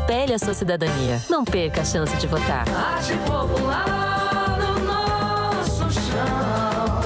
espelhe a sua cidadania. Não perca a chance de votar. Arte popular no nosso chão.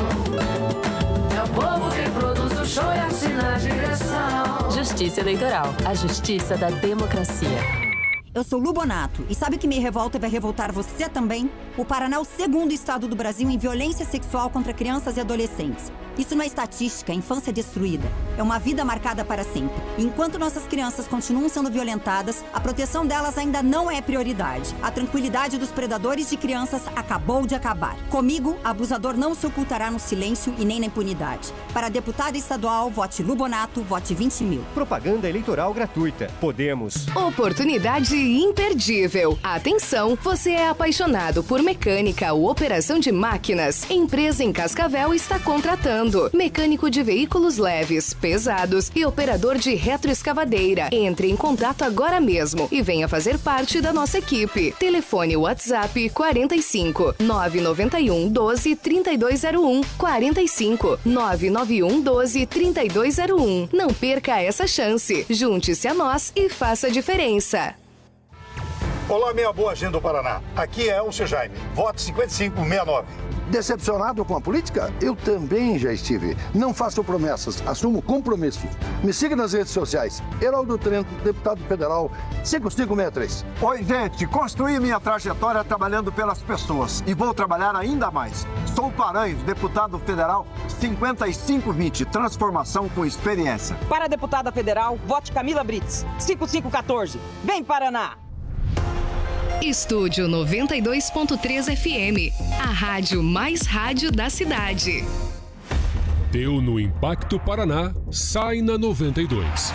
É o povo quem produz o show e assina a direção. Justiça Eleitoral, a justiça da democracia. Eu sou Lu Bonato, e sabe o que me revolta e vai revoltar você também? O Paraná é o segundo estado do Brasil em violência sexual contra crianças e adolescentes. Isso não é estatística, é infância destruída. É uma vida marcada para sempre. E enquanto nossas crianças continuam sendo violentadas, a proteção delas ainda não é prioridade. A tranquilidade dos predadores de crianças acabou de acabar. Comigo, abusador não se ocultará no silêncio e nem na impunidade. Para deputada estadual, vote Lu Bonato, vote 20 mil. Propaganda eleitoral gratuita. Podemos. Oportunidade imperdível. Atenção, você é apaixonado por mecânica ou operação de máquinas. Empresa em Cascavel está contratando mecânico de veículos leves, pesados e operador de retroescavadeira. Entre em contato agora mesmo e venha fazer parte da nossa equipe. Telefone WhatsApp 45 991 12 3201 45 991 12 3201. Não perca essa chance. Junte-se a nós e faça a diferença. Olá, minha boa gente do Paraná. Aqui é o seu Jaime. Voto 5569. Decepcionado com a política? Eu também já estive. Não faço promessas, assumo compromissos. Me siga nas redes sociais. Heraldo Trento, deputado federal, 5563. Oi, gente. Construí minha trajetória trabalhando pelas pessoas e vou trabalhar ainda mais. Sou Paranhos, deputado federal, 5520. Transformação com experiência. Para a deputada federal, vote Camila Brits, 5514. Vem, Paraná! Estúdio 92.3 FM, a rádio mais rádio da cidade. Deu no Impacto Paraná, sai na 92.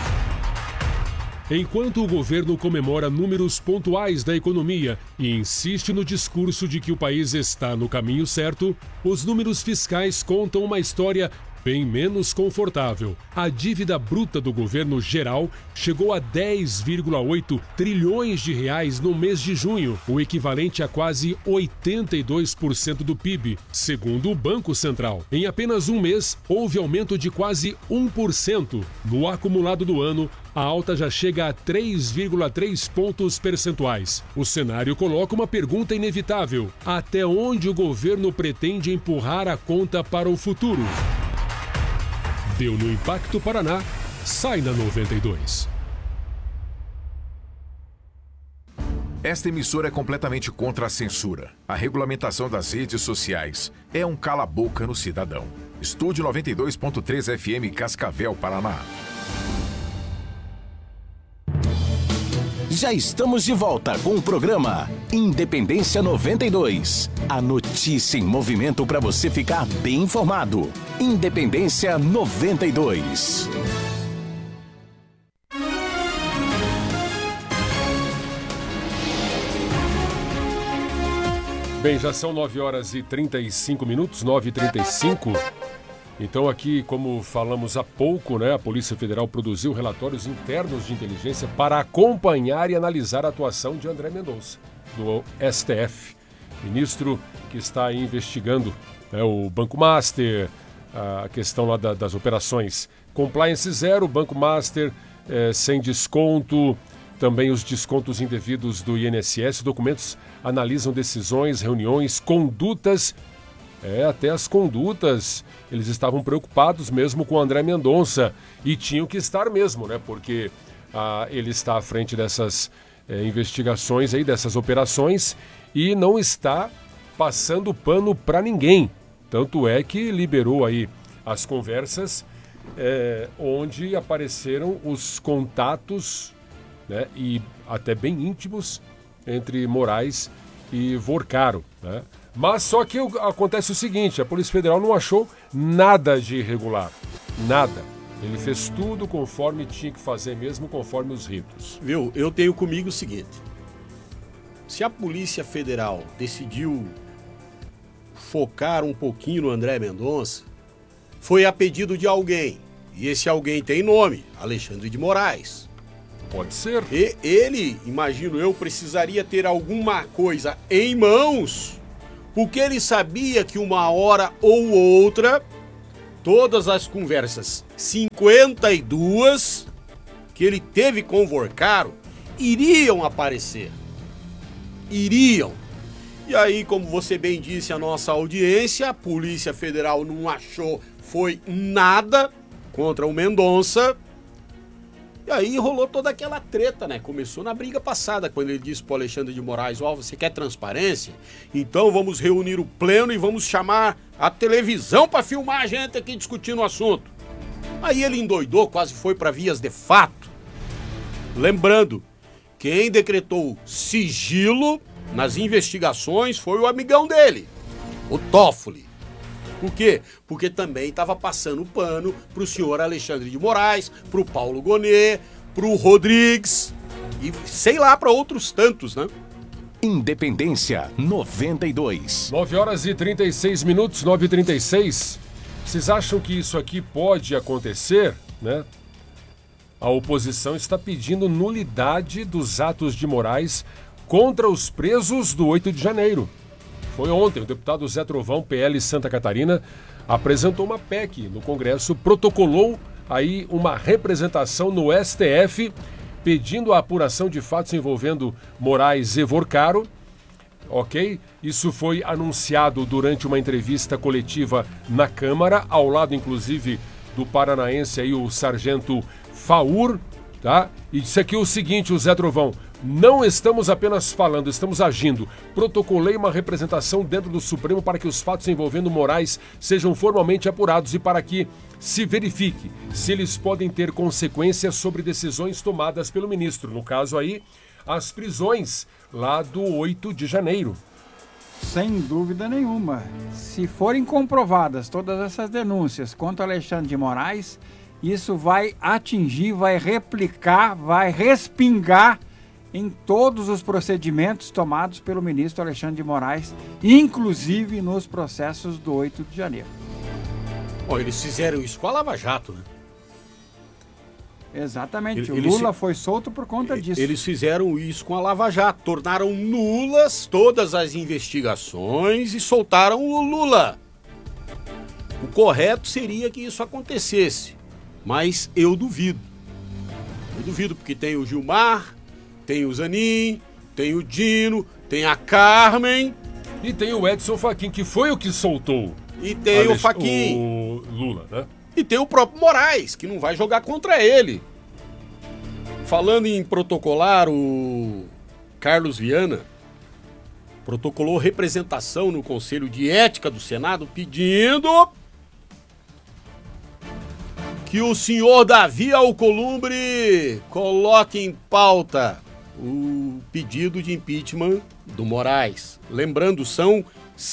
Enquanto o governo comemora números pontuais da economia e insiste no discurso de que o país está no caminho certo, os números fiscais contam uma história bem menos confortável. A dívida bruta do governo geral chegou a 10,8 trilhões de reais no mês de junho, o equivalente a quase 82% do PIB, segundo o Banco Central. Em apenas um mês, houve aumento de quase 1%. No acumulado do ano, a alta já chega a 3,3 pontos percentuais. O cenário coloca uma pergunta inevitável: até onde o governo pretende empurrar a conta para o futuro? Deu no Impacto Paraná, sai na 92. Esta emissora é completamente contra a censura. A regulamentação das redes sociais é um cala-boca no cidadão. Estúdio 92.3 FM Cascavel, Paraná. Já estamos de volta com o programa Independência 92. A notícia em movimento para você ficar bem informado. Independência 92. Bem, já são 9 horas e 35 minutos, 9h35. Então aqui, como falamos há pouco, né, a Polícia Federal produziu relatórios internos de inteligência para acompanhar e analisar a atuação de André Mendonça, do STF, ministro que está aí investigando, né, o Banco Master, a questão lá das operações Compliance Zero, Banco Master, sem desconto, também os descontos indevidos do INSS. Documentos analisam decisões, reuniões, condutas. Até as condutas, eles estavam preocupados mesmo com o André Mendonça e tinham que estar mesmo, né? Porque ele está à frente dessas investigações aí, dessas operações, e não está passando pano para ninguém. Tanto é que liberou aí as conversas onde apareceram os contatos, né? E até bem íntimos entre Moraes e Vorcaro, né? Mas só que acontece o seguinte, a Polícia Federal não achou nada de irregular, nada. Ele fez tudo conforme tinha que fazer mesmo, conforme os ritos. Viu, eu tenho comigo o seguinte, se a Polícia Federal decidiu focar um pouquinho no André Mendonça, foi a pedido de alguém, e esse alguém tem nome, Alexandre de Moraes. Pode ser. E ele, imagino eu, precisaria ter alguma coisa em mãos, porque ele sabia que uma hora ou outra, todas as conversas 52 que ele teve com o Vorcaro, iriam aparecer. Iriam. E aí, como você bem disse, a nossa audiência, a Polícia Federal não achou foi nada contra o Mendonça. E aí rolou toda aquela treta, né? Começou na briga passada, quando ele disse pro Alexandre de Moraes, você quer transparência? Então vamos reunir o pleno e vamos chamar a televisão para filmar a gente aqui discutindo o assunto. Aí ele endoidou, quase foi para vias de fato. Lembrando, quem decretou sigilo nas investigações foi o amigão dele, o Toffoli. Por quê? Porque também estava passando pano pro senhor Alexandre de Moraes, pro Paulo Gonet, pro Rodrigues e sei lá para outros tantos, né? Independência 92. 9 horas e 36 minutos, 9h36. Vocês acham que isso aqui pode acontecer, né? A oposição está pedindo nulidade dos atos de Moraes contra os presos do 8 de janeiro. Foi ontem, o deputado Zé Trovão, PL Santa Catarina, apresentou uma PEC no Congresso, protocolou aí uma representação no STF, pedindo a apuração de fatos envolvendo Moraes e Vorcaro, ok? Isso foi anunciado durante uma entrevista coletiva na Câmara, ao lado, inclusive, do paranaense aí, o sargento Faur, tá? E disse aqui o seguinte, o Zé Trovão: não estamos apenas falando, estamos agindo. Protocolei uma representação dentro do Supremo para que os fatos envolvendo Moraes sejam formalmente apurados e para que se verifique se eles podem ter consequências sobre decisões tomadas pelo ministro. No caso aí, as prisões lá do 8 de janeiro. Sem dúvida nenhuma. Se forem comprovadas todas essas denúncias contra Alexandre de Moraes, isso vai atingir, vai replicar, vai respingar em todos os procedimentos tomados pelo ministro Alexandre de Moraes, inclusive nos processos do 8 de janeiro. Bom, eles fizeram isso com a Lava Jato, né? Exatamente, o Lula foi solto por conta disso. Eles fizeram isso com a Lava Jato, tornaram nulas todas as investigações e soltaram o Lula. O correto seria que isso acontecesse, mas eu duvido. Eu duvido porque tem o Gilmar, tem o Zanin, tem o Dino, tem a Carmen. E tem o Edson Fachin, que foi o que soltou. E tem o Fachin. O Lula, né? E tem o próprio Moraes, que não vai jogar contra ele. Falando em protocolar, o Carlos Viana protocolou representação no Conselho de Ética do Senado pedindo que o senhor Davi Alcolumbre coloque em pauta o pedido de impeachment do Moraes. Lembrando, são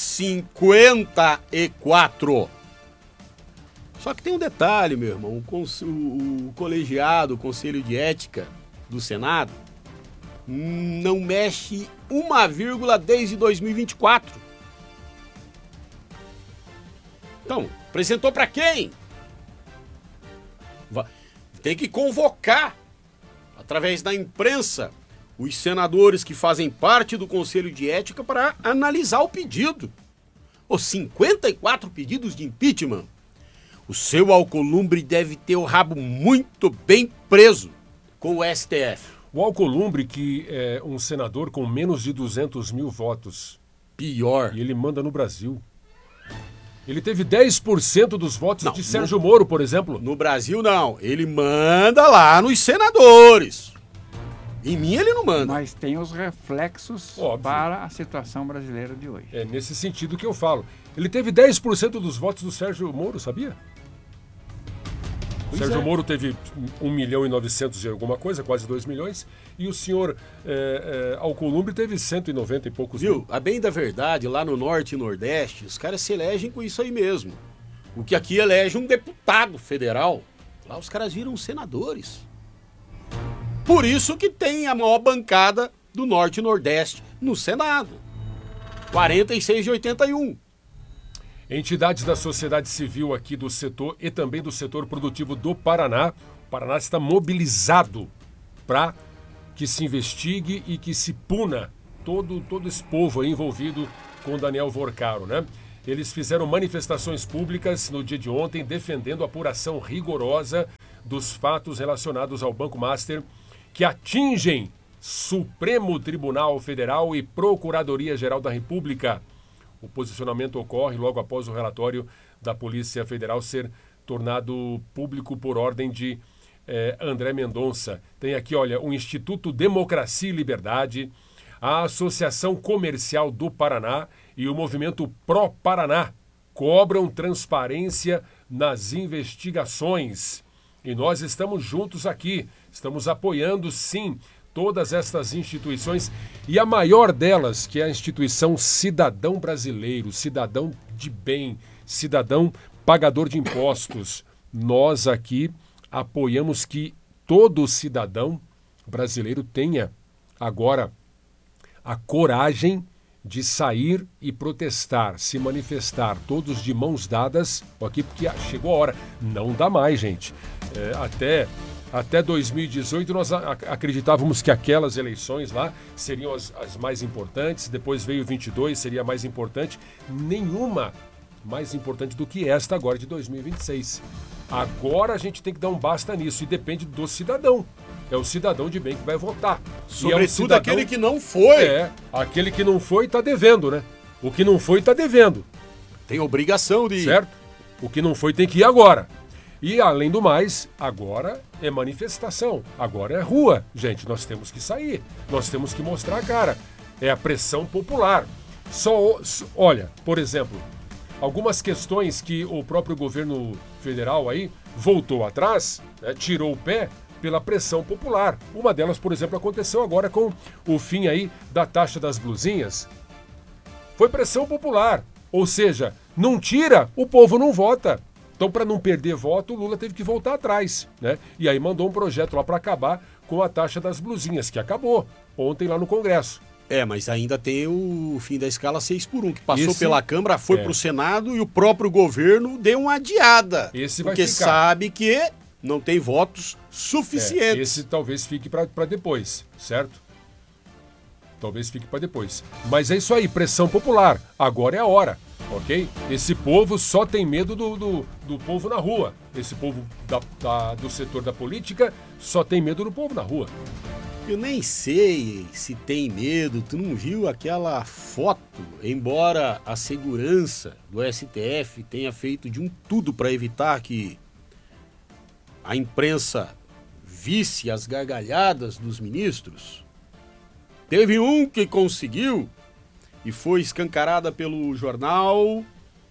54. Só que tem um detalhe, meu irmão. O colegiado, o Conselho de Ética do Senado, não mexe uma vírgula desde 2024. Então, apresentou para quem? Tem que convocar, através da imprensa, os senadores que fazem parte do Conselho de Ética para analisar o pedido. Os 54 pedidos de impeachment. O seu Alcolumbre deve ter o rabo muito bem preso com o STF. O Alcolumbre, que é um senador com menos de 200 mil votos. Pior. E ele manda no Brasil. Ele teve 10% dos votos de Sérgio Moro, por exemplo. No Brasil, não. Ele manda lá nos senadores. Em mim, ele não manda. Mas tem os reflexos para a situação brasileira de hoje. É nesse sentido que eu falo. Ele teve 10% dos votos do Sérgio Moro, sabia? O Sérgio Moro teve 1.900.000 e alguma coisa, quase 2 milhões. E o senhor Alcolumbre teve 190 e poucos mil. A bem da verdade, lá no Norte e Nordeste, os caras se elegem com isso aí mesmo. O que aqui elege um deputado federal, lá os caras viram senadores. Por isso que tem a maior bancada do Norte e Nordeste no Senado. 46 de 81. Entidades da sociedade civil aqui do setor e também do setor produtivo do Paraná. O Paraná está mobilizado para que se investigue e que se puna todo esse povo aí envolvido com Daniel Vorcaro, né? Eles fizeram manifestações públicas no dia de ontem defendendo a apuração rigorosa dos fatos relacionados ao Banco Master que atingem Supremo Tribunal Federal e Procuradoria-Geral da República. O posicionamento ocorre logo após o relatório da Polícia Federal ser tornado público por ordem de André Mendonça. Tem aqui, olha, o Instituto Democracia e Liberdade, a Associação Comercial do Paraná e o Movimento Pró-Paraná cobram transparência nas investigações. E nós estamos juntos aqui, estamos apoiando, sim, todas estas instituições, e a maior delas, que é a instituição Cidadão Brasileiro, cidadão de bem, cidadão pagador de impostos. Nós aqui apoiamos que todo cidadão brasileiro tenha agora a coragem de sair e protestar, se manifestar, todos de mãos dadas, aqui, porque chegou a hora. Não dá mais, gente. Até 2018 nós acreditávamos que aquelas eleições lá seriam as mais importantes, depois veio 22, seria mais importante. Nenhuma mais importante do que esta agora de 2026. Agora a gente tem que dar um basta nisso e depende do cidadão. É o cidadão de bem que vai votar. Sobretudo aquele que não foi. Aquele que não foi está devendo, né? O que não foi está devendo. Tem obrigação de ir. Certo? O que não foi tem que ir agora. E, além do mais, agora é manifestação. Agora é rua. Gente, nós temos que sair. Nós temos que mostrar a cara. É a pressão popular. Olha, por exemplo, algumas questões que o próprio governo federal aí voltou atrás, né, tirou o pé pela pressão popular. Uma delas, por exemplo, aconteceu agora com o fim aí da taxa das blusinhas. Foi pressão popular. Ou seja, não tira, o povo não vota. Então, para não perder voto, o Lula teve que voltar atrás, né? E aí mandou um projeto lá para acabar com a taxa das blusinhas, que acabou ontem lá no Congresso. Mas ainda tem o fim da escala 6x1, que passou pela Câmara, foi para o Senado e o próprio governo deu uma adiada. Porque sabe que não tem votos suficientes. Esse talvez fique para depois, certo? Talvez fique para depois. Mas é isso aí, pressão popular. Agora é a hora, ok? Esse povo só tem medo do povo na rua. Esse povo do setor da política só tem medo do povo na rua. Eu nem sei se tem medo. Tu não viu aquela foto? Embora a segurança do STF tenha feito de um tudo para evitar que a imprensa visse as gargalhadas dos ministros, teve um que conseguiu e foi escancarada pelo jornal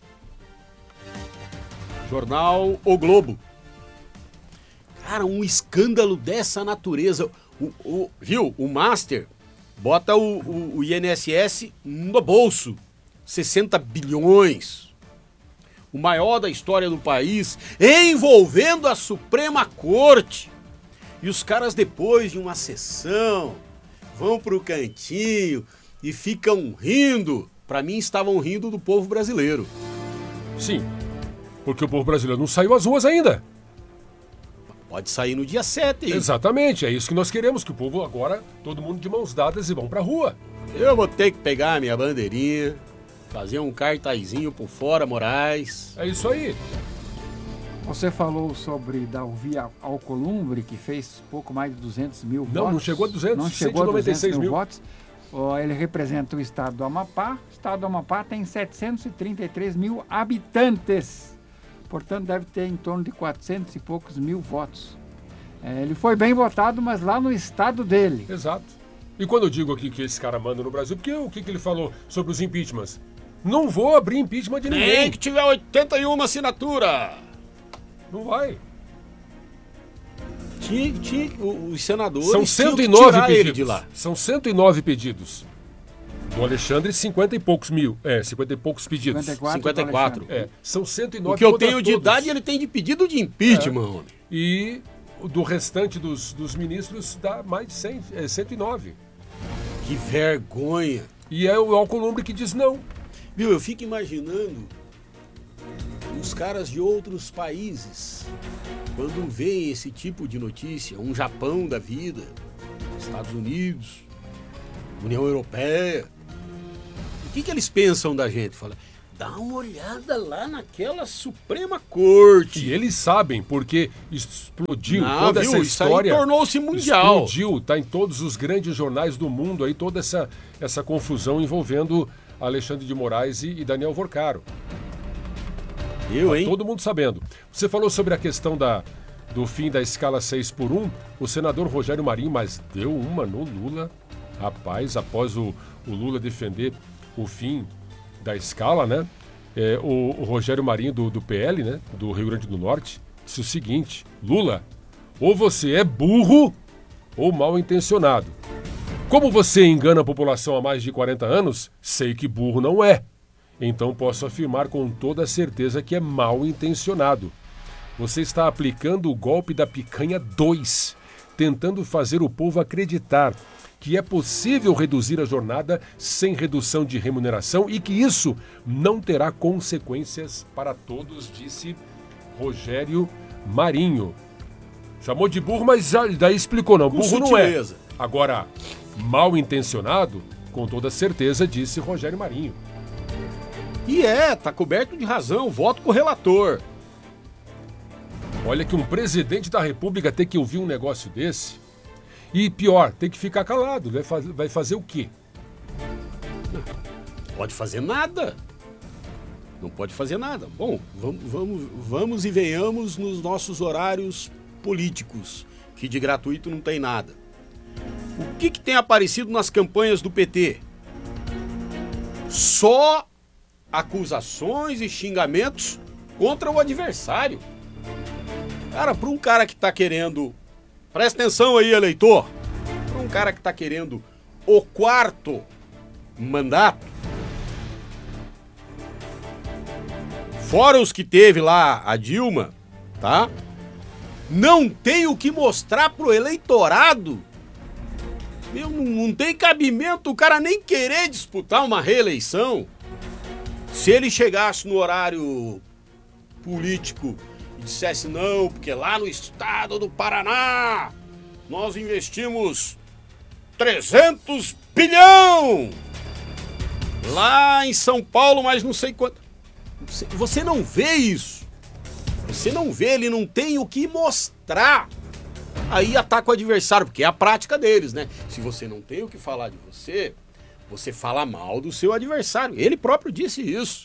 O Globo. Cara, um escândalo dessa natureza. Viu? O Master bota o INSS no bolso. 60 bilhões. O maior da história do país, envolvendo a Suprema Corte. E os caras, depois de uma sessão, vão pro cantinho e ficam rindo. Para mim, estavam rindo do povo brasileiro. Sim, porque o povo brasileiro não saiu às ruas ainda. Pode sair no dia 7. Hein? Exatamente, é isso que nós queremos, que o povo agora, todo mundo de mãos dadas e vão pra rua. Eu vou ter que pegar a minha bandeirinha, fazer um cartazinho por fora, Moraes. É isso aí. Você falou sobre Davi Alcolumbre, que fez pouco mais de 200 mil votos. Não chegou a 200, não chegou a 200 mil votos. Ele representa o estado do Amapá. O estado do Amapá tem 733 mil habitantes. Portanto, deve ter em torno de 400 e poucos mil votos. Ele foi bem votado, mas lá no estado dele. Exato. E quando eu digo aqui que esse cara manda no Brasil, porque o que ele falou sobre os impeachments? Não vou abrir impeachment de ninguém. Nem que tiver 81 assinaturas. Não vai. Os senadores são 109 tirar pedidos. Ele de lá. São 109 pedidos. Do Alexandre, 50 e poucos mil. 50 e poucos pedidos. 54. São 109. O que eu tenho de idade, ele tem de pedido de impeachment. E do restante dos ministros dá mais de 109. Que vergonha. E é o Alcolumbre que diz não. Viu, eu fico imaginando os caras de outros países, quando veem esse tipo de notícia, um Japão da vida, Estados Unidos, União Europeia, o que eles pensam da gente? Fala, dá uma olhada lá naquela Suprema Corte. E eles sabem, porque explodiu toda essa Isso história. aí tornou-se mundial. Explodiu, tá em todos os grandes jornais do mundo aí, toda essa confusão envolvendo Alexandre de Moraes e Daniel Vorcaro. Hein? Todo mundo sabendo. Você falou sobre a questão do fim da escala 6x1, o senador Rogério Marinho, mas deu uma no Lula. Rapaz, após o Lula defender o fim da escala, né? O Rogério Marinho do PL, né? Do Rio Grande do Norte, disse o seguinte: Lula, ou você é burro ou mal intencionado. Como você engana a população há mais de 40 anos, sei que burro não é. Então posso afirmar com toda certeza que é mal intencionado. Você está aplicando o golpe da picanha 2, tentando fazer o povo acreditar que é possível reduzir a jornada sem redução de remuneração e que isso não terá consequências para todos, disse Rogério Marinho. Chamou de burro, mas daí explicou, não, burro não é. Agora, mal intencionado, com toda certeza, disse Rogério Marinho. E tá coberto de razão, voto com o relator. Olha que um presidente da República ter que ouvir um negócio desse, e pior, tem que ficar calado, vai fazer o quê? Não pode fazer nada. Não pode fazer nada. Bom, vamos e venhamos nos nossos horários políticos, que de gratuito não tem nada. O que tem aparecido nas campanhas do PT? Só acusações e xingamentos contra o adversário. Cara, para um cara que tá querendo... Presta atenção aí, eleitor. Para um cara que tá querendo o 4º mandato, fora os que teve lá a Dilma, tá? Não tem o que mostrar pro eleitorado. Não tem cabimento o cara nem querer disputar uma reeleição. Se ele chegasse no horário político e dissesse não, porque lá no estado do Paraná nós investimos 300 bilhão. Lá em São Paulo, mas não sei quanto. Você não vê isso. Você não vê, ele não tem o que mostrar. Aí ataca o adversário, porque é a prática deles, né? Se você não tem o que falar de você, você fala mal do seu adversário. Ele próprio disse isso.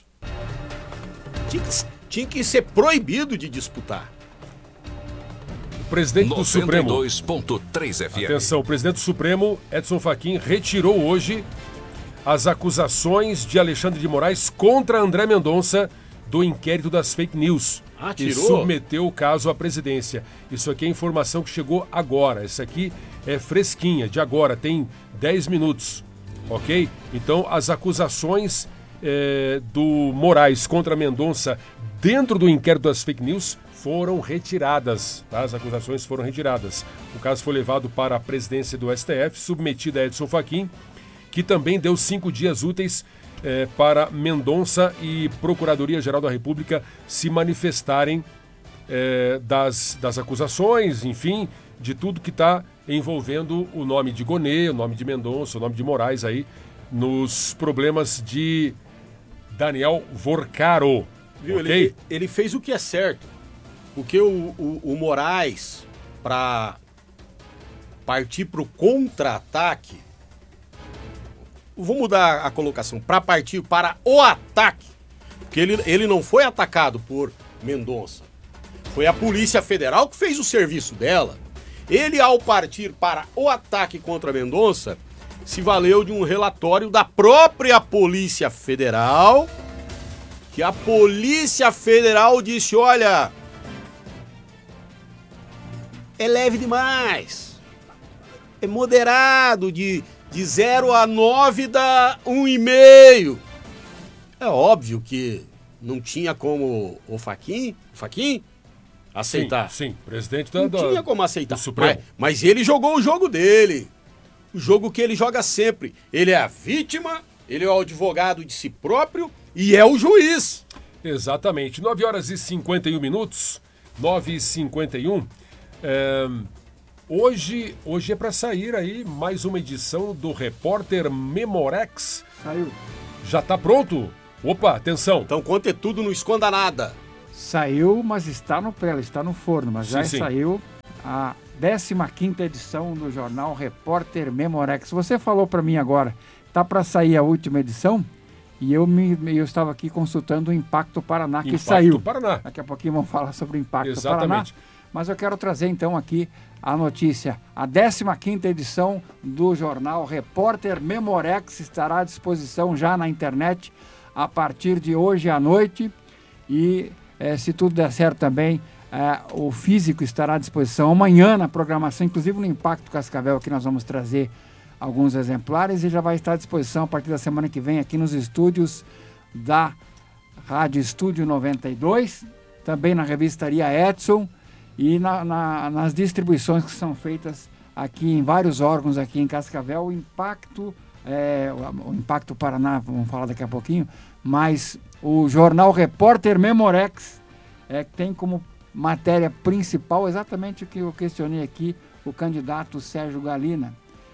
Tinha que ser proibido de disputar. O presidente do Supremo... 92.3 FM. Atenção, o presidente do Supremo, Edson Fachin, retirou hoje as acusações de Alexandre de Moraes contra André Mendonça do inquérito das fake news. E submeteu o caso à presidência. Isso aqui é informação que chegou agora. Essa aqui é fresquinha, de agora, tem 10 minutos. Ok? Então, as acusações do Moraes contra Mendonça dentro do inquérito das fake news foram retiradas. Tá? As acusações foram retiradas. O caso foi levado para a presidência do STF, submetido a Edson Fachin, que também deu 5 dias úteis para Mendonça e Procuradoria-Geral da República se manifestarem das acusações, enfim, de tudo que está envolvendo o nome de Gonê, o nome de Mendonça, o nome de Moraes aí, nos problemas de Daniel Vorcaro. Viu? Okay? Ele fez o que é certo, porque o Moraes, para partir para o contra-ataque, vou mudar a colocação, para partir para o ataque, porque ele não foi atacado por Mendonça, foi a Polícia Federal que fez o serviço dela. Ele, ao partir para o ataque contra Mendonça, se valeu de um relatório da própria Polícia Federal, que a Polícia Federal disse, olha, é leve demais, é moderado, de 0 a 9 dá 1,5. É óbvio que não tinha como o Fachin aceitar. Sim, presidente não tinha como aceitar. Do Supremo. Mas ele jogou o jogo dele. O jogo que ele joga sempre. Ele é a vítima, ele é o advogado de si próprio e é o juiz. Exatamente. 9 horas e 51 minutos. 9h51. Hoje é para sair aí mais uma edição do Repórter Memorex. Saiu. Já está pronto Opa, atenção. Então conte tudo, não esconda nada. Saiu, mas está no pé, está no forno, mas já Sim. saiu a 15ª edição do jornal Repórter Memorex. Você falou para mim agora, tá para sair a última edição e eu estava aqui consultando o Impacto Paraná, que saiu. Paraná. Daqui a pouquinho vamos falar sobre o Impacto Exatamente. Paraná. Mas eu quero trazer então aqui a notícia. A 15ª edição do jornal Repórter Memorex estará à disposição já na internet a partir de hoje à noite. E se tudo der certo também, o físico estará à disposição amanhã na programação, inclusive no Impacto Cascavel, que nós vamos trazer alguns exemplares e já vai estar à disposição a partir da semana que vem aqui nos estúdios da Rádio Estúdio 92, também na revistaria Edson e nas distribuições que são feitas aqui em vários órgãos aqui em Cascavel. O Impacto Paraná, vamos falar daqui a pouquinho, mas o jornal Repórter Memorex tem como matéria principal exatamente o que eu questionei aqui o candidato Sérgio Galina.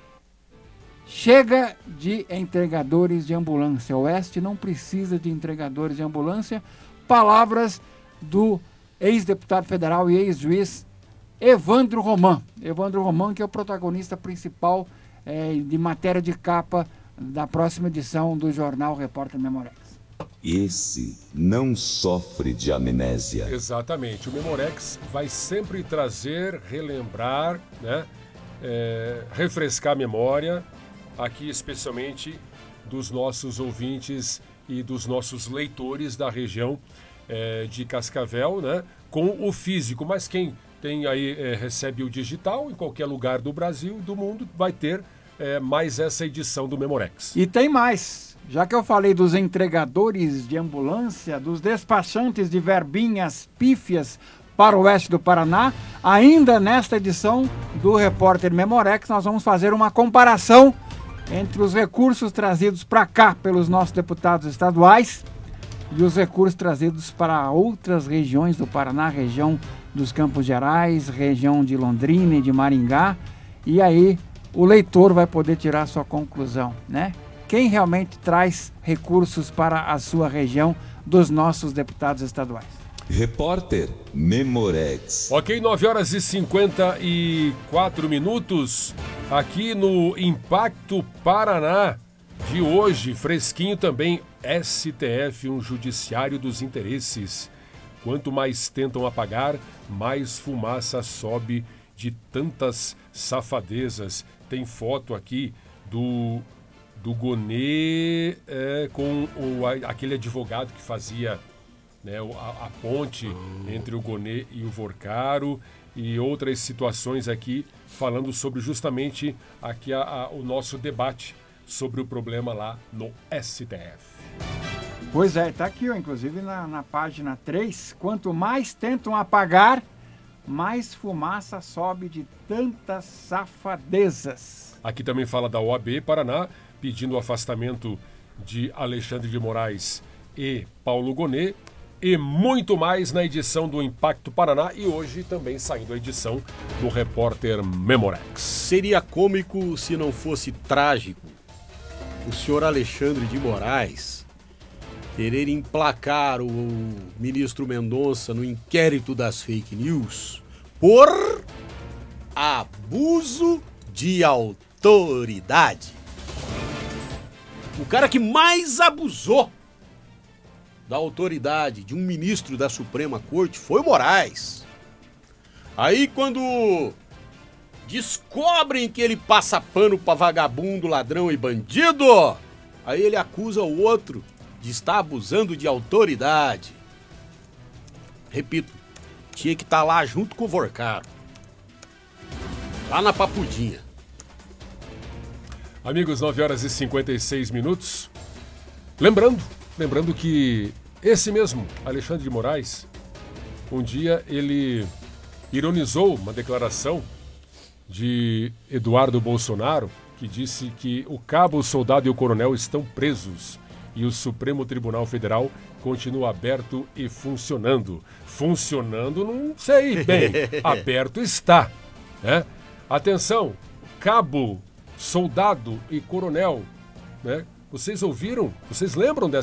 Chega de entregadores de ambulância. O Oeste não precisa de entregadores de ambulância. Palavras do ex-deputado federal e ex-juiz Evandro Roman. Evandro Roman, que é o protagonista principal de matéria de capa da próxima edição do jornal Repórter Memorex. Esse não sofre de amnésia. Exatamente. O Memorex vai sempre trazer, relembrar, né, refrescar a memória, aqui especialmente dos nossos ouvintes e dos nossos leitores da região de Cascavel, né, com o físico. Mas quem tem aí, recebe o digital em qualquer lugar do Brasil e do mundo, vai ter mais essa edição do Memorex. E tem mais. Já que eu falei dos entregadores de ambulância, dos despachantes de verbinhas pífias para o oeste do Paraná, ainda nesta edição do Repórter Memorex, nós vamos fazer uma comparação entre os recursos trazidos para cá pelos nossos deputados estaduais e os recursos trazidos para outras regiões do Paraná, região dos Campos Gerais, região de Londrina e de Maringá, e aí o leitor vai poder tirar sua conclusão, né? Quem realmente traz recursos para a sua região dos nossos deputados estaduais. Repórter Memorex. Ok, 9h54, aqui no Impacto Paraná de hoje, fresquinho também, STF, um judiciário dos interesses. Quanto mais tentam apagar, mais fumaça sobe de tantas safadezas. Tem foto aqui do Gonê com aquele advogado que fazia, né, a ponte entre o Gonê e o Vorcaro e outras situações aqui, falando sobre justamente aqui o nosso debate sobre o problema lá no STF. Pois é, está aqui, inclusive na página 3, quanto mais tentam apagar, mais fumaça sobe de tantas safadezas. Aqui também fala da OAB Paraná, pedindo o afastamento de Alexandre de Moraes e Paulo Gonê, e muito mais na edição do Impacto Paraná, e hoje também saindo a edição do Repórter Memorex. Seria cômico se não fosse trágico o senhor Alexandre de Moraes querer emplacar o ministro Mendonça no inquérito das fake news por abuso de autoridade. O cara que mais abusou da autoridade de um ministro da Suprema Corte foi o Moraes. Aí quando descobrem que ele passa pano pra vagabundo, ladrão e bandido, aí ele acusa o outro de estar abusando de autoridade. Repito, tinha que estar lá junto com o Vorcaro, lá na Papudinha. Amigos, 9h56. Lembrando que esse mesmo Alexandre de Moraes, um dia ele ironizou uma declaração de Eduardo Bolsonaro, que disse que o cabo, o soldado e o coronel estão presos e o Supremo Tribunal Federal continua aberto e funcionando. Funcionando, não sei bem. Aberto está, né? Atenção, cabo, soldado e coronel, né? Vocês ouviram? Vocês lembram dessa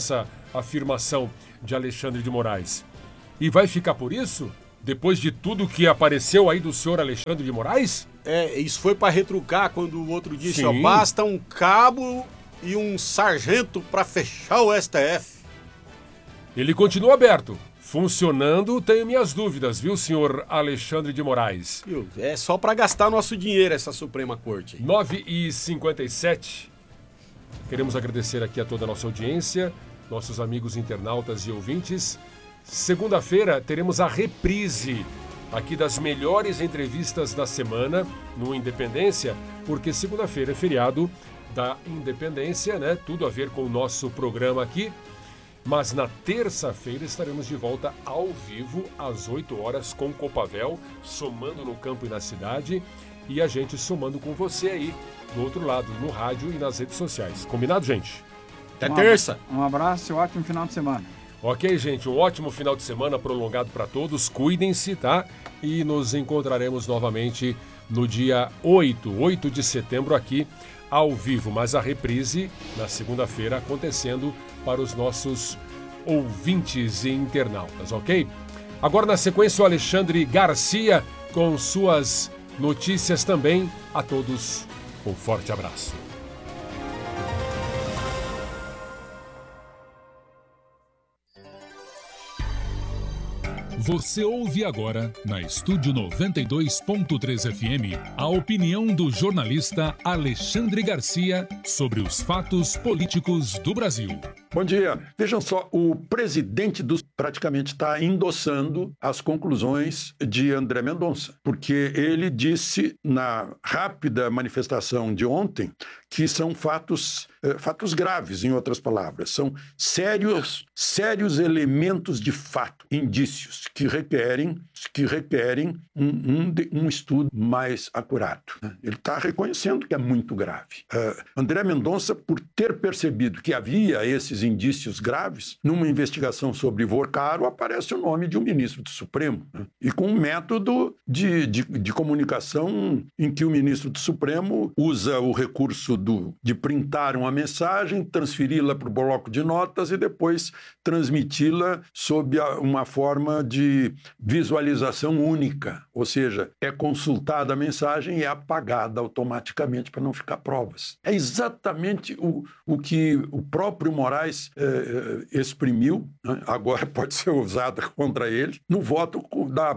afirmação de Alexandre de Moraes. E vai ficar por isso? Depois de tudo que apareceu aí do senhor Alexandre de Moraes? Isso foi para retrucar quando o outro disse, Sim. basta um cabo e um sargento para fechar o STF. Ele continua aberto. Funcionando, tenho minhas dúvidas, viu, senhor Alexandre de Moraes? É só para gastar nosso dinheiro essa Suprema Corte. 9h57. Queremos agradecer aqui a toda a nossa audiência, nossos amigos internautas e ouvintes. Segunda-feira teremos a reprise aqui das melhores entrevistas da semana no Independência, porque segunda-feira é feriado da Independência, né? Tudo a ver com o nosso programa aqui. Mas na terça-feira estaremos de volta ao vivo às 8 horas com Copavel, somando no campo e na cidade, e a gente somando com você aí do outro lado, no rádio e nas redes sociais. Combinado, gente? Até terça. Um abraço e um ótimo final de semana. Ok, gente, um ótimo final de semana prolongado para todos. Cuidem-se, tá? E nos encontraremos novamente no dia 8 de setembro aqui ao vivo, mas a reprise na segunda-feira acontecendo para os nossos ouvintes e internautas, ok? Agora na sequência o Alexandre Garcia com suas notícias também. A todos um forte abraço. Você ouve agora, na Estúdio 92.3 FM, a opinião do jornalista Alexandre Garcia sobre os fatos políticos do Brasil. Bom dia. Vejam só, o presidente praticamente está endossando as conclusões de André Mendonça, porque ele disse na rápida manifestação de ontem que são fatos graves, em outras palavras. São sérios elementos de fato, indícios, que requerem um estudo mais acurado. Ele está reconhecendo que é muito grave. André Mendonça, por ter percebido que havia esses indícios graves, numa investigação sobre Vorcaro, aparece o nome de um ministro do Supremo. E com um método de comunicação em que o ministro do Supremo usa o recurso de printar uma mensagem, transferi-la para o bloco de notas e depois transmiti-la sob uma forma de visualização única. Ou seja, é consultada a mensagem e é apagada automaticamente para não ficar provas. É exatamente o que o próprio Moraes exprimiu, né? Agora pode ser usada contra ele, no voto da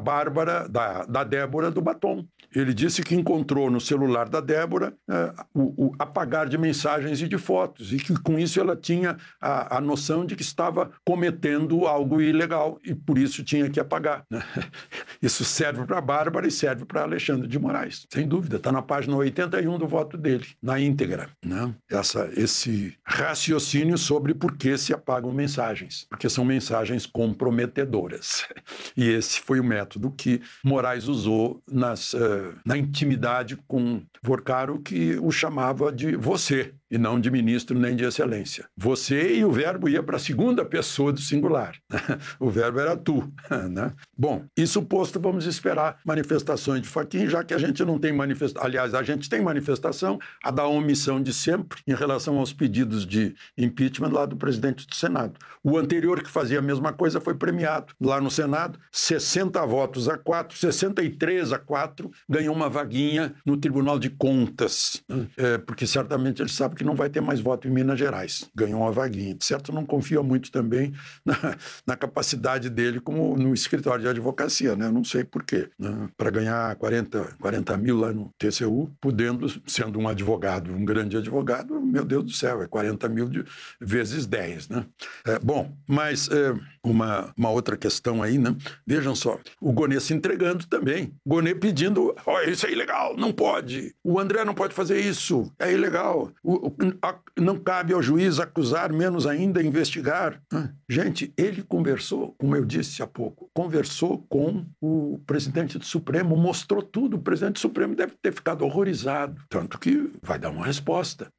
da Débora do Batom. Ele disse que encontrou no celular da Débora o apagar de mensagens e de fotos, e que com isso ela tinha a noção de que estava cometendo algo ilegal e por isso tinha que apagar. Isso serve para a Bárbara e serve para Alexandre de Moraes, sem dúvida. Está na página 81 do voto dele, na íntegra, né? Esse raciocínio sobre por que se apagam mensagens, porque são mensagens comprometedoras. E esse foi o método que Moraes usou na intimidade com Vorcaro, que o chamava de você, e não de ministro nem de excelência. Você, e o verbo ia para a segunda pessoa do singular. O verbo era tu. Né? Bom, isso posto, vamos esperar manifestações de Fachin, já que a gente não tem manifestação. Aliás, a gente tem manifestação, a da omissão de sempre, em relação aos pedidos de impeachment lá do presidente do Senado. O anterior, que fazia a mesma coisa, foi premiado lá no Senado, 60 votos a 4, 63 a 4, ganhou uma vaguinha no Tribunal de Contas, porque certamente ele sabe que não vai ter mais voto em Minas Gerais. Ganhou uma vaguinha. De certo, não confia muito também na capacidade dele como no escritório de advocacia, né? Eu não sei por quê. Né? Para ganhar 40 mil lá no TCU, sendo um advogado, um grande advogado, meu Deus do céu, é 40 mil vezes 10, né? Bom, mas uma outra questão aí, né? Vejam só, o Gonê se entregando também. Gonê pedindo, isso é ilegal, não pode. O André não pode fazer isso, é ilegal. Não cabe ao juiz acusar, menos ainda investigar. Gente, ele conversou, como eu disse há pouco, conversou com o presidente do Supremo, mostrou tudo. O presidente do Supremo deve ter ficado horrorizado. Tanto que vai dar uma resposta para o país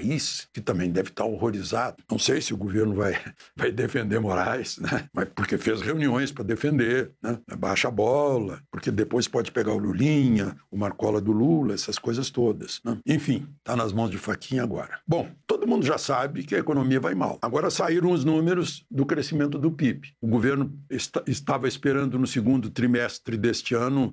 país, que também deve estar horrorizado. Não sei se o governo vai defender Moraes, né? Mas porque fez reuniões para defender, né? Baixa a bola, porque depois pode pegar o Lulinha, o Marcola do Lula, essas coisas todas, né? Enfim, está nas mãos de Fachin agora. Bom, todo mundo já sabe que a economia vai mal. Agora saíram os números do crescimento do PIB. O governo estava esperando no segundo trimestre deste ano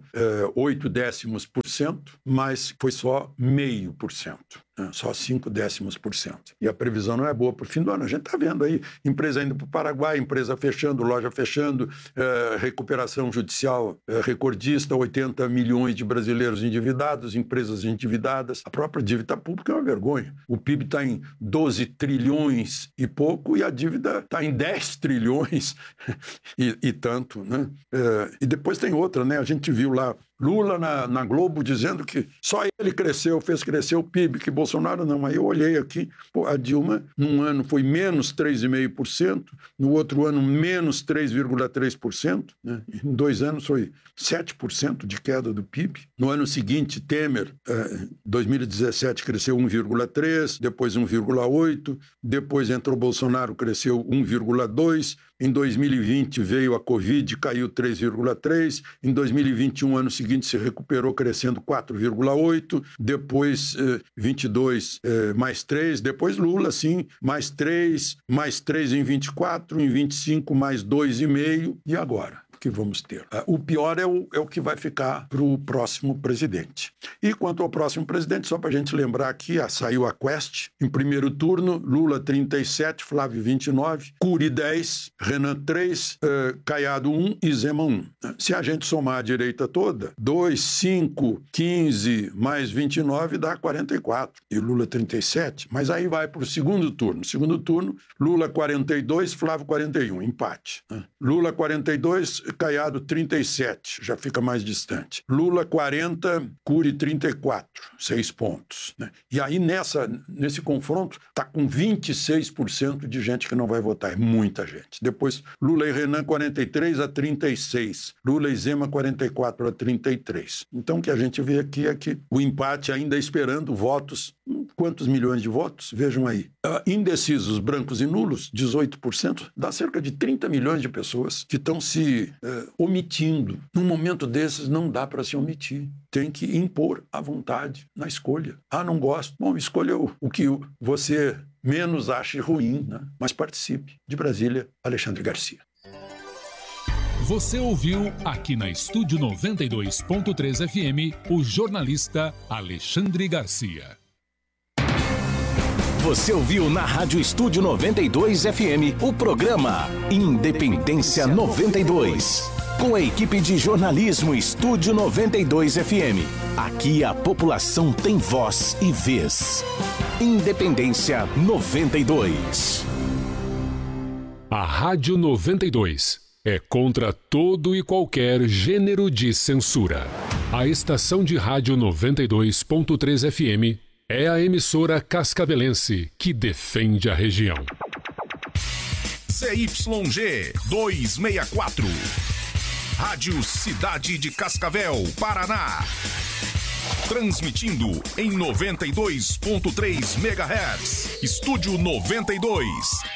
0,8%, mas foi só 0,5%. Só 0,5%. E a previsão não é boa para o fim do ano. A gente está vendo aí empresa indo para o Paraguai, empresa fechando, loja fechando, recuperação judicial recordista, 80 milhões de brasileiros endividados, empresas endividadas. A própria dívida pública é uma vergonha. O PIB está em 12 trilhões e pouco e a dívida está em 10 trilhões e tanto, né? E depois tem outra, né? A gente viu lá Lula na Globo dizendo que só ele fez crescer o PIB, que Bolsonaro não. Aí eu olhei aqui, a Dilma, num ano foi menos 3,5%, no outro ano menos 3,3%, né? Em 2 anos foi 7% de queda do PIB. No ano seguinte, Temer, 2017, cresceu 1,3%, depois 1,8%, depois entrou Bolsonaro, cresceu 1,2%, em 2020 veio a Covid, caiu 3,3%, em 2021, ano seguinte, se recuperou crescendo 4,8%, depois 22 mais 3%, depois Lula, sim, mais 3% em 24%, em 25 mais 2,5%, e agora? Que vamos ter. O pior é o que vai ficar para o próximo presidente. E quanto ao próximo presidente, só para a gente lembrar aqui, saiu a Quest, em primeiro turno, Lula 37, Flávio 29, Cury 10, Renan 3, Caiado 1 e Zema 1. Se a gente somar a direita toda, 2, 5, 15 mais 29 dá 44. E Lula 37, mas aí vai para o segundo turno. Segundo turno, Lula 42, Flávio 41, empate. Lula 42, Caiado 37, já fica mais distante. Lula 40, Cury 34, 6 pontos. Né? E aí nesse confronto está com 26% de gente que não vai votar, é muita gente. Depois Lula e Renan 43 a 36, Lula e Zema 44 a 33. Então o que a gente vê aqui é que o empate ainda esperando votos. Quantos milhões de votos? Vejam aí. Indecisos, brancos e nulos, 18%, dá cerca de 30 milhões de pessoas que estão se omitindo. Num momento desses, não dá para se omitir. Tem que impor a vontade na escolha. Não gosto. Bom, escolha o que você menos ache ruim, né? Mas participe. De Brasília, Alexandre Garcia. Você ouviu aqui na Estúdio 92.3 FM o jornalista Alexandre Garcia. Você ouviu na Rádio Estúdio 92 FM o programa Independência 92. Com a equipe de jornalismo Estúdio 92 FM. Aqui a população tem voz e vez. Independência 92. A Rádio 92 é contra todo e qualquer gênero de censura. A estação de rádio 92.3 FM é a emissora cascavelense que defende a região. ZYG 264. Rádio Cidade de Cascavel, Paraná. Transmitindo em 92.3 MHz. Estúdio 92.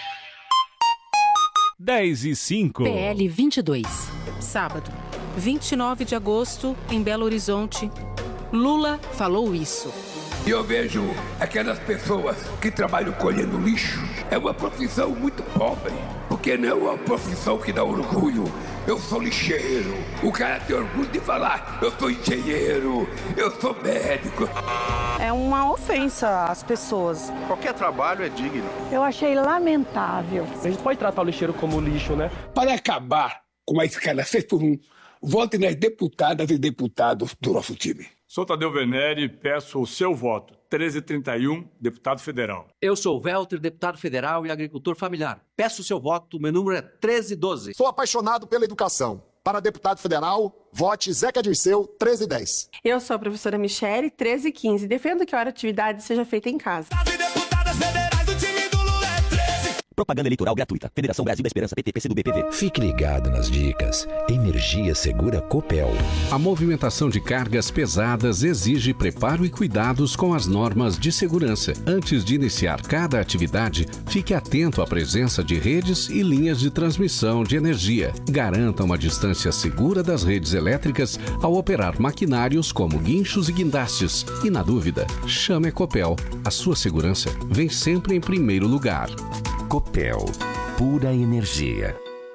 10:05. PL 22. Sábado, 29 de agosto, em Belo Horizonte. Lula falou isso. E eu vejo aquelas pessoas que trabalham colhendo lixo. É uma profissão muito pobre, porque não é uma profissão que dá orgulho. Eu sou lixeiro. O cara tem orgulho de falar, eu sou engenheiro, eu sou médico. É uma ofensa às pessoas. Qualquer trabalho é digno. Eu achei lamentável. A gente pode tratar o lixeiro como lixo, né? Para acabar com a escala 6x1, vote nas deputadas e deputados do nosso time. Sou Tadeu Venere e peço o seu voto. 1331, deputado federal. Eu sou Welter, deputado federal e agricultor familiar. Peço o seu voto, meu número é 1312. Sou apaixonado pela educação. Para deputado federal, vote Zeca Dirceu, 1310. Eu sou a professora Michele, 1315. Defendo que a hora de atividade seja feita em casa. Propaganda eleitoral gratuita. Federação Brasil da Esperança, PT, PCdoB, PV. Fique ligado nas dicas. Energia Segura Copel. A movimentação de cargas pesadas exige preparo e cuidados com as normas de segurança. Antes de iniciar cada atividade, fique atento à presença de redes e linhas de transmissão de energia. Garanta uma distância segura das redes elétricas ao operar maquinários como guinchos e guindastes. E na dúvida, chame a Copel. A sua segurança vem sempre em primeiro lugar. Copel. Pura energia.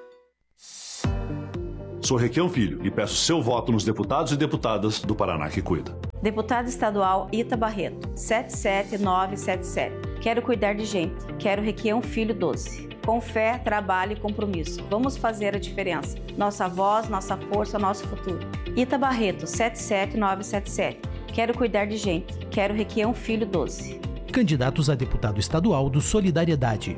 Sou Requião Filho e peço seu voto nos deputados e deputadas do Paraná que cuida. Deputado estadual Ita Barreto, 77977. Quero cuidar de gente. Quero Requião Filho 12. Com fé, trabalho e compromisso. Vamos fazer a diferença. Nossa voz, nossa força, nosso futuro. Ita Barreto, 77977. Quero cuidar de gente. Quero Requião Filho 12. Candidatos a deputado estadual do Solidariedade.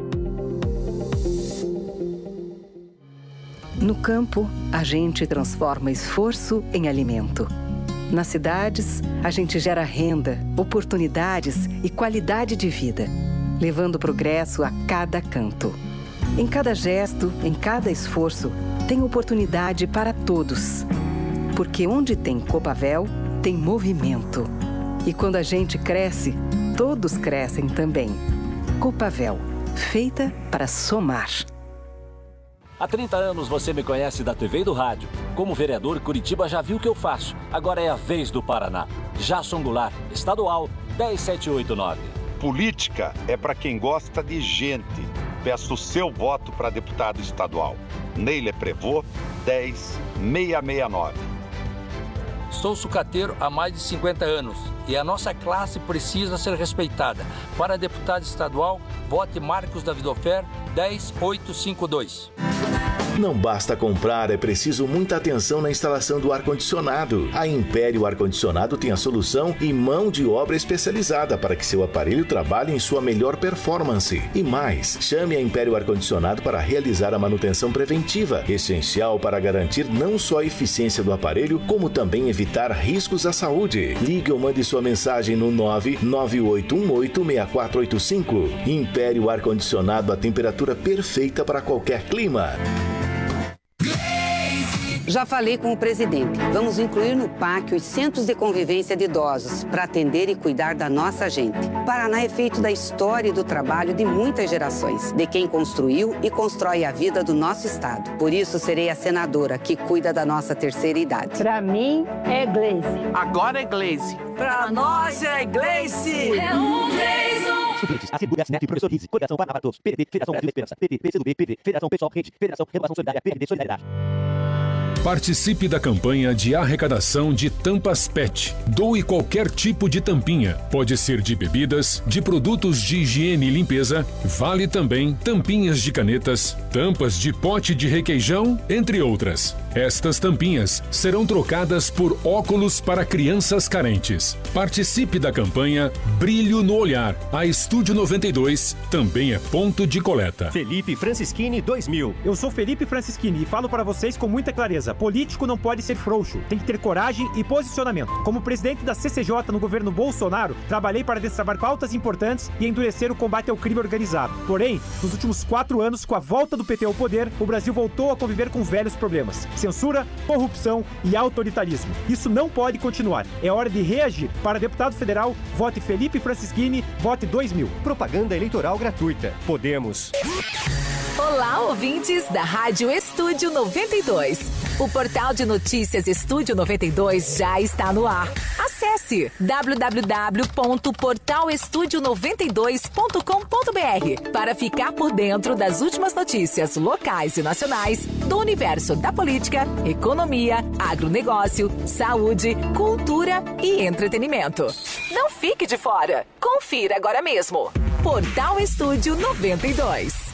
No campo, a gente transforma esforço em alimento. Nas cidades, a gente gera renda, oportunidades e qualidade de vida, levando progresso a cada canto. Em cada gesto, em cada esforço, tem oportunidade para todos. Porque onde tem Copavel, tem movimento. E quando a gente cresce, todos crescem também. Copavel, feita para somar. Há 30 anos você me conhece da TV e do rádio. Como vereador, Curitiba já viu o que eu faço. Agora é a vez do Paraná. Jason Goulart, estadual 10789. Política é para quem gosta de gente. Peço o seu voto para deputado estadual. Neile Prevô, 10669. Sou sucateiro há mais de 50 anos e a nossa classe precisa ser respeitada. Para deputado estadual, vote Marcos Davidofer, 10852. Não basta comprar, é preciso muita atenção na instalação do ar-condicionado. A Império Ar-Condicionado tem a solução e mão de obra especializada para que seu aparelho trabalhe em sua melhor performance. E mais, chame a Império Ar-Condicionado para realizar a manutenção preventiva, essencial para garantir não só a eficiência do aparelho, como também evitar riscos à saúde. Ligue ou mande sua mensagem no 998186485. Império Ar-Condicionado, a temperatura perfeita para qualquer clima. Já falei com o presidente. Vamos incluir no PAC os centros de convivência de idosos para atender e cuidar da nossa gente. Paraná é feito da história e do trabalho de muitas gerações, de quem construiu e constrói a vida do nosso estado. Por isso, serei a senadora que cuida da nossa terceira idade. Para mim, é Gleice. Agora é Gleice. Para nós, é Gleice. É um Gleice. Suplentes, Assembleia Neto, Professor Rizzi, Coligação Paraná para Todos, PDT, Federação Brasil da Esperança, PT, PCdoB, PV, Federação Pessoal Rede, Federação Renovação Solidária, PRD, Solidariedade. Participe da campanha de arrecadação de tampas PET. Doe qualquer tipo de tampinha. Pode ser de bebidas, de produtos de higiene e limpeza. Vale também tampinhas de canetas, tampas de pote de requeijão, entre outras. Estas tampinhas serão trocadas por óculos para crianças carentes. Participe da campanha Brilho no Olhar. A Estúdio 92 também é ponto de coleta. Felipe Francischini 2000. Eu sou Felipe Francischini e falo para vocês com muita clareza. Político não pode ser frouxo, tem que ter coragem e posicionamento. Como presidente da CCJ no governo Bolsonaro, trabalhei para destravar pautas importantes e endurecer o combate ao crime organizado. Porém, nos últimos 4 anos, com a volta do PT ao poder, o Brasil voltou a conviver com velhos problemas: censura, corrupção e autoritarismo. Isso não pode continuar. É hora de reagir. Para deputado federal, vote Felipe Francischini, vote 2000. Propaganda eleitoral gratuita. Podemos. Olá, ouvintes da Rádio Estúdio 92. O portal de notícias Estúdio 92 já está no ar. Acesse www.portalestudio92.com.br para ficar por dentro das últimas notícias locais e nacionais do universo da política, economia, agronegócio, saúde, cultura e entretenimento. Não fique de fora. Confira agora mesmo. Portal Estúdio 92.